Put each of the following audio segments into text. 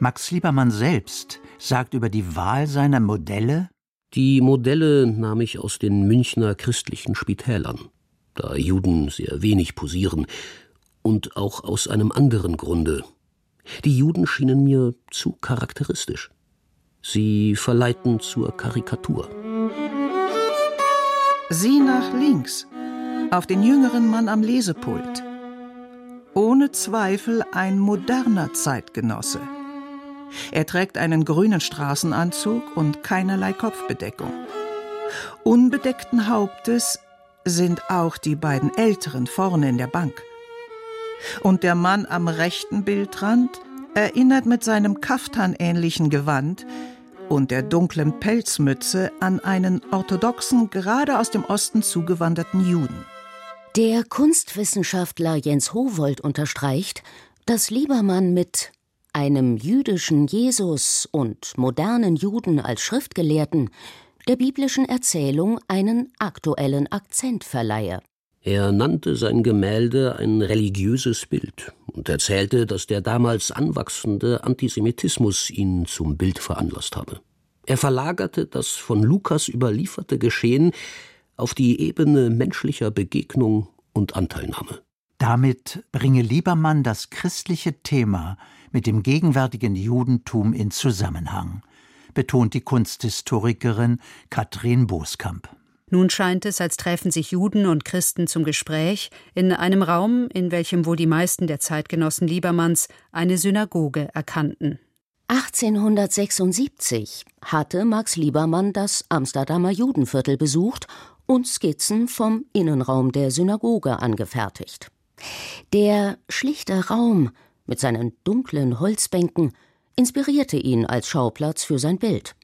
Max Liebermann selbst sagt über die Wahl seiner Modelle: Die Modelle nahm ich aus den Münchner christlichen Spitälern, da Juden sehr wenig posieren, und auch aus einem anderen Grunde. Die Juden schienen mir zu charakteristisch. Sie verleiten zur Karikatur. Sieh nach links, auf den jüngeren Mann am Lesepult. Ohne Zweifel ein moderner Zeitgenosse. Er trägt einen grünen Straßenanzug und keinerlei Kopfbedeckung. Unbedeckten Hauptes sind auch die beiden Älteren vorne in der Bank. Und der Mann am rechten Bildrand erinnert mit seinem kaftanähnlichen Gewand und der dunklen Pelzmütze an einen orthodoxen, gerade aus dem Osten zugewanderten Juden. Der Kunstwissenschaftler Jens Howold unterstreicht, dass Liebermann mit einem jüdischen Jesus und modernen Juden als Schriftgelehrten der biblischen Erzählung einen aktuellen Akzent verleihe. Er nannte sein Gemälde ein religiöses Bild und erzählte, dass der damals anwachsende Antisemitismus ihn zum Bild veranlasst habe. Er verlagerte das von Lukas überlieferte Geschehen auf die Ebene menschlicher Begegnung und Anteilnahme. Damit bringe Liebermann das christliche Thema mit dem gegenwärtigen Judentum in Zusammenhang, betont die Kunsthistorikerin Katrin Boskamp. Nun scheint es, als träfen sich Juden und Christen zum Gespräch in einem Raum, in welchem wohl die meisten der Zeitgenossen Liebermanns eine Synagoge erkannten. 1876 hatte Max Liebermann das Amsterdamer Judenviertel besucht und Skizzen vom Innenraum der Synagoge angefertigt. Der schlichte Raum mit seinen dunklen Holzbänken inspirierte ihn als Schauplatz für sein Bild.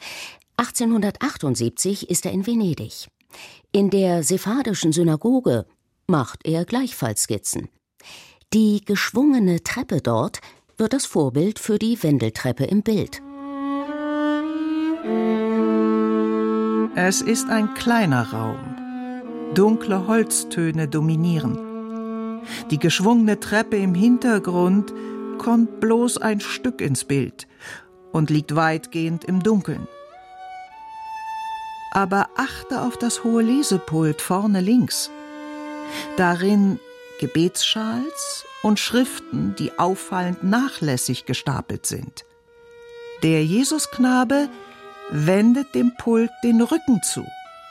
1878 ist er in Venedig. In der sephardischen Synagoge macht er gleichfalls Skizzen. Die geschwungene Treppe dort wird das Vorbild für die Wendeltreppe im Bild. Es ist ein kleiner Raum. Dunkle Holztöne dominieren. Die geschwungene Treppe im Hintergrund kommt bloß ein Stück ins Bild und liegt weitgehend im Dunkeln. Aber achte auf das hohe Lesepult vorne links. Darin Gebetsschals und Schriften, die auffallend nachlässig gestapelt sind. Der Jesusknabe wendet dem Pult den Rücken zu.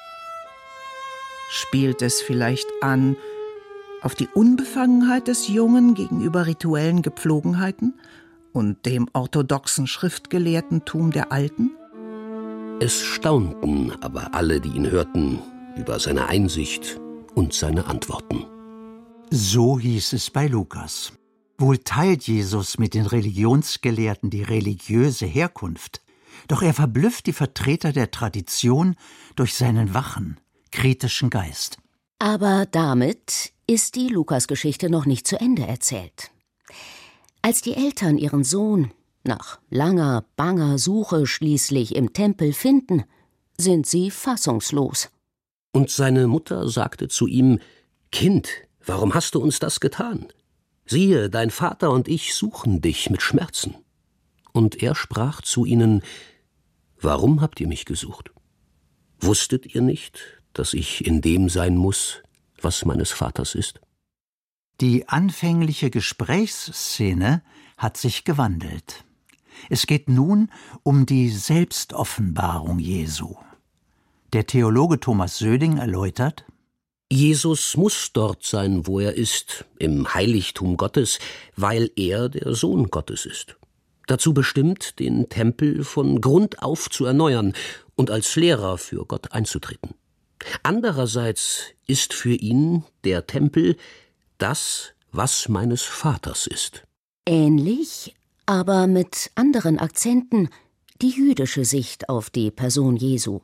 Spielt es vielleicht an auf die Unbefangenheit des Jungen gegenüber rituellen Gepflogenheiten und dem orthodoxen Schriftgelehrtentum der Alten? Es staunten aber alle, die ihn hörten, über seine Einsicht und seine Antworten. So hieß es bei Lukas. Wohl teilt Jesus mit den Religionsgelehrten die religiöse Herkunft, doch er verblüfft die Vertreter der Tradition durch seinen wachen, kritischen Geist. Aber damit ist die Lukasgeschichte noch nicht zu Ende erzählt. Als die Eltern ihren Sohn nach langer, banger Suche schließlich im Tempel finden, sind sie fassungslos. Und seine Mutter sagte zu ihm: »Kind, warum hast du uns das getan? Siehe, dein Vater und ich suchen dich mit Schmerzen.« Und er sprach zu ihnen: »Warum habt ihr mich gesucht? Wusstet ihr nicht, dass ich in dem sein muss, was meines Vaters ist?« Die anfängliche Gesprächsszene hat sich gewandelt. Es geht nun um die Selbstoffenbarung Jesu. Der Theologe Thomas Söding erläutert: Jesus muss dort sein, wo er ist, im Heiligtum Gottes, weil er der Sohn Gottes ist. Dazu bestimmt, den Tempel von Grund auf zu erneuern und als Lehrer für Gott einzutreten. Andererseits ist für ihn der Tempel das, was meines Vaters ist. Ähnlich, aber mit anderen Akzenten, die jüdische Sicht auf die Person Jesu.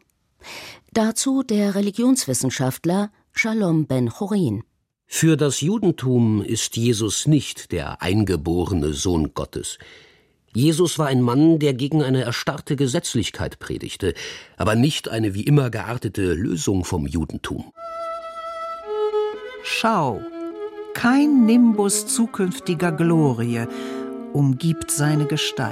Dazu der Religionswissenschaftler Shalom Ben-Chorin. Für das Judentum ist Jesus nicht der eingeborene Sohn Gottes. Jesus war ein Mann, der gegen eine erstarrte Gesetzlichkeit predigte, aber nicht eine wie immer geartete Lösung vom Judentum. Schau, kein Nimbus zukünftiger Glorie umgibt seine Gestalt.